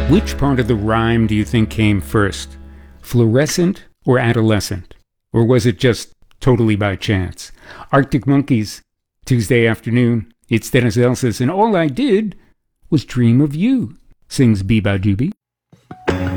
Which part of the rhyme do you think came first? Fluorescent or adolescent? Or was it just totally by chance? Arctic Monkeys, Tuesday afternoon. It's Dennis Elsas, and all I did was dream of you, sings Biba Dubi.